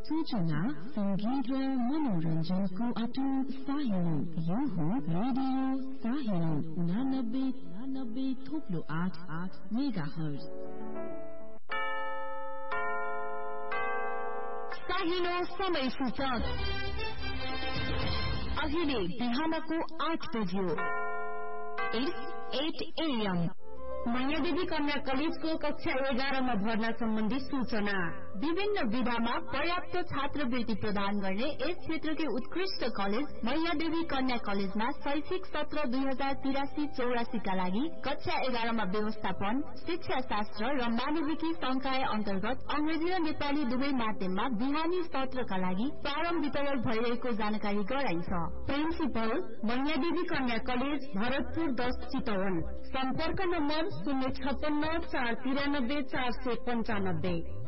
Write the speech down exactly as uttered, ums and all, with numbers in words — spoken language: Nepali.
सूचना संगीत र मनोरञ्जनको अटुट साहिलो यो हो रेडियो साहिलो उनानब्बे उनानब्बे थोप्लो आठ आठ मेगा हर्ज। साहिलो समय सूचक अहिले बिहानको आठ बज्यो। At a.m.. मायादेवी कन्या कलेजको कक्षा एघारमा भर्ना सम्बन्धी सूचना। विभिन्न विधामा पर्याप्त छात्रवृत्ति प्रदान गर्ने यस क्षेत्रकै उत्कृष्ट कलेज मायादेवी कन्या कलेजमा शैक्षिक सत्र दुई हजार तिरासी चौरासी का लागि कक्षा एघारमा व्यवस्थापन, शिक्षा शास्त्र र मानविकी संकाय अन्तर्गत अंग्रेजी र नेपाली दुवै माध्यममा बिहानी सत्रका लागि फारम वितरण भइरहेको जानकारी गराइन्छ। प्रिन्सिपल मायादेवी कन्या कलेज भरतपुर दस चितवन। सम्पर्क नम्बर शून्य छपन्न चार तिरानब्बे चार सय पञ्चानब्बे।